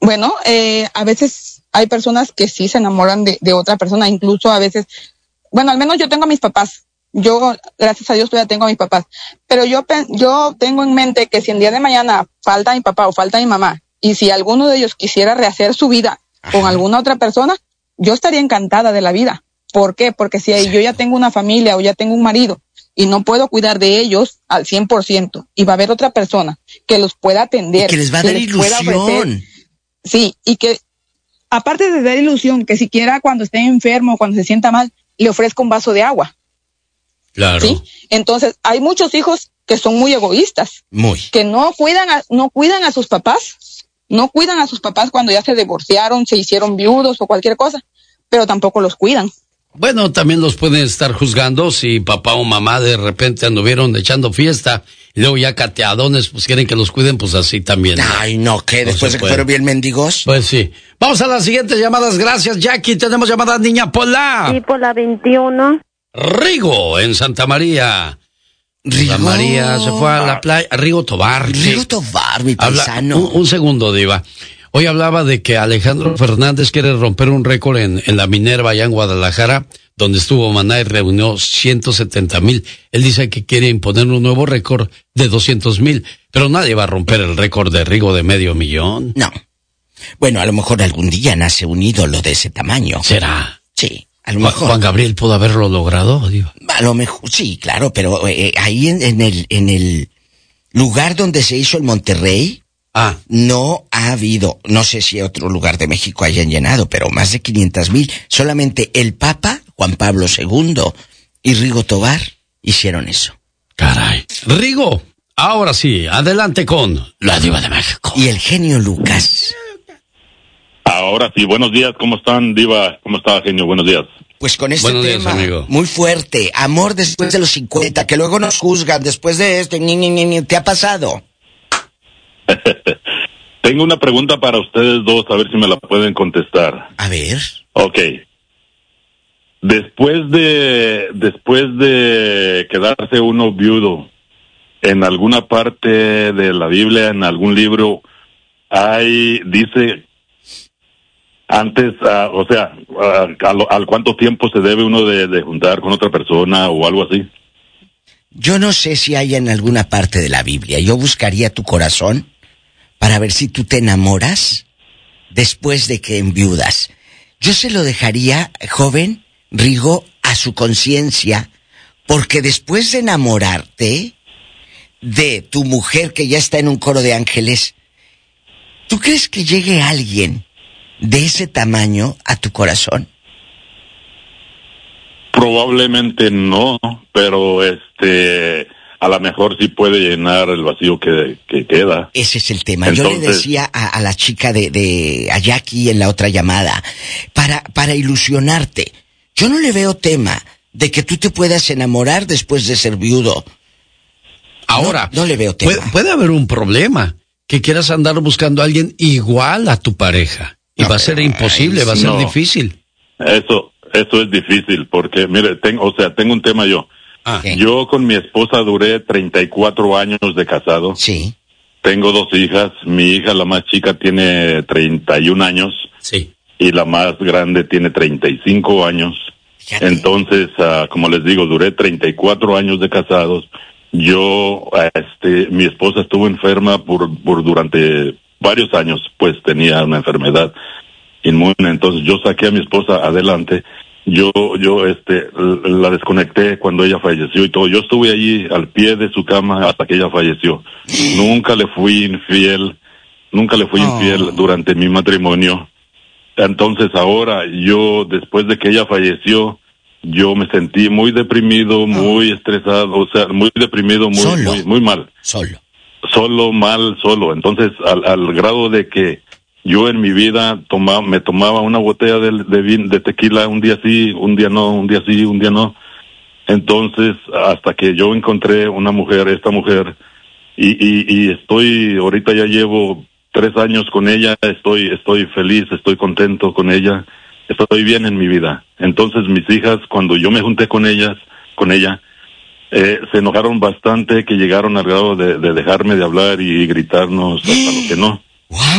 Bueno, a veces hay personas que sí se enamoran de otra persona, incluso a veces, bueno, al menos yo tengo a mis papás. Yo, gracias a Dios, todavía tengo a mis papás. Pero yo tengo en mente que si el día de mañana falta mi papá o falta mi mamá, y si alguno de ellos quisiera rehacer su vida con alguna otra persona, yo estaría encantada de la vida. ¿Por qué? Porque si yo ya tengo una familia o ya tengo un marido y no puedo cuidar de ellos al 100%, y va a haber otra persona que los pueda atender, y que les va a dar ilusión. Sí, y que aparte de dar ilusión, que siquiera cuando esté enfermo, cuando se sienta mal, le ofrezca un vaso de agua. Claro. ¿Sí? Entonces, hay muchos hijos que son muy egoístas, que no cuidan a sus papás, no cuidan a sus papás cuando ya se divorciaron, se hicieron viudos o cualquier cosa, pero tampoco los cuidan. Bueno, también los pueden estar juzgando si papá o mamá de repente anduvieron echando fiesta y luego ya cateadones, pues quieren que los cuiden, pues así también. Ay, no, ¿qué? ¿Después de que fueron bien mendigos? Pues sí. Vamos a las siguientes llamadas. Gracias, Jackie. Tenemos llamada Niña Pola. Sí, por la 21. Rigo, en Santa María. Rigo. Santa María se fue a la playa. Rigo Tobar. Rigo Tobar, mi paisano. Un segundo, Diva. Hoy hablaba de que Alejandro Fernández quiere romper un récord en la Minerva allá en Guadalajara, donde estuvo Maná y reunió 170,000. Él dice que quiere imponer un nuevo récord de 200,000, pero nadie va a romper el récord de Rigo de 500,000. No. Bueno, a lo mejor algún día nace un ídolo de ese tamaño. ¿Será? Sí, a lo mejor. ¿Juan Gabriel pudo haberlo logrado, Diva? A lo mejor, sí, claro, pero ahí en el lugar donde se hizo el Monterrey, no ha habido, no sé si otro lugar de México hayan llenado, pero más de 500,000. Solamente el Papa, Juan Pablo II, y Rigo Tobar hicieron eso. Caray. Rigo, ahora sí, adelante con la Diva de México. Y el genio Lucas. Ahora sí, buenos días, ¿cómo están, Diva? ¿Cómo está, genio? Buenos días. Pues con este tema muy fuerte, amor después de los 50, que luego nos juzgan después de esto, ¿te ha pasado? Tengo una pregunta para ustedes dos, a ver si me la pueden contestar. A ver. Ok. Después de quedarse uno viudo, en alguna parte de la Biblia, en algún libro, dice antes, al cuánto tiempo se debe uno de juntar con otra persona o algo así. Yo no sé si hay en alguna parte de la Biblia. Yo buscaría tu corazón para ver si tú te enamoras después de que enviudas. Yo se lo dejaría, joven Rigo, a su conciencia, porque después de enamorarte de tu mujer que ya está en un coro de ángeles, ¿tú crees que llegue alguien de ese tamaño a tu corazón? Probablemente no, pero a lo mejor sí puede llenar el vacío que queda. Ese es el tema. Entonces, yo le decía a la chica a Jackie en la otra llamada, para ilusionarte, yo no le veo tema de que tú te puedas enamorar después de ser viudo. Ahora, no le veo tema. Puede haber un problema, que quieras andar buscando a alguien igual a tu pareja. Y va a ser imposible, va a ser difícil. Eso es difícil, porque, mire, tengo un tema yo. Yo con mi esposa duré 34 años de casado. Sí. Tengo 2 hijas. Mi hija, la más chica, tiene 31 años. Sí. Y la más grande tiene 35 años. Fíjate. Entonces, como les digo, duré 34 años de casados. Yo, mi esposa estuvo enferma durante varios años, pues tenía una enfermedad inmune. Entonces yo saqué a mi esposa adelante. Yo la desconecté cuando ella falleció y todo. Yo estuve allí al pie de su cama hasta que ella falleció. Nunca le fui infiel durante mi matrimonio. Entonces ahora yo, después de que ella falleció, yo me sentí muy deprimido, muy estresado, muy deprimido, muy mal. Solo. Entonces, al grado de que yo en mi vida me tomaba una botella de tequila un día sí, un día no, un día sí, un día no. Entonces, hasta que yo encontré esta mujer, y ahorita ya llevo 3 años con ella, estoy feliz, estoy contento con ella, estoy bien en mi vida. Entonces, mis hijas, cuando yo me junté con ella, se enojaron bastante, que llegaron al grado de dejarme de hablar y gritarnos hasta lo que no. Wow.